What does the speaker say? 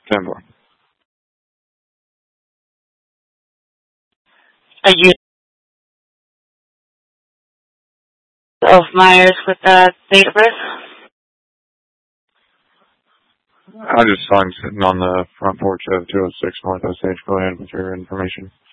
10-4. A unit of Myers with the date of birth. I just saw him sitting on the front porch of 206 North Osage. Go ahead with your information.